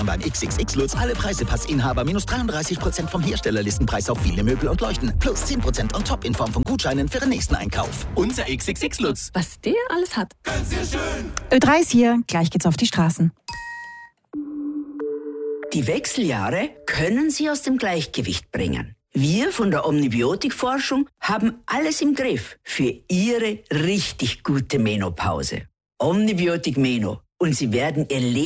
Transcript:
Beim XXX Lutz alle Preisepassinhaber minus 33% vom Herstellerlistenpreis auf viele Möbel und Leuchten. Plus 10% on top in Form von Gutscheinen für den nächsten Einkauf. Unser XXX Lutz. Was der alles hat. Ganz sehr schön. Ö3 ist hier, gleich geht's auf die Straßen. Die Wechseljahre können Sie aus dem Gleichgewicht bringen. Wir von der Omnibiotikforschung haben alles im Griff für Ihre richtig gute Menopause. Omnibiotik Meno. Und Sie werden Ihr Leben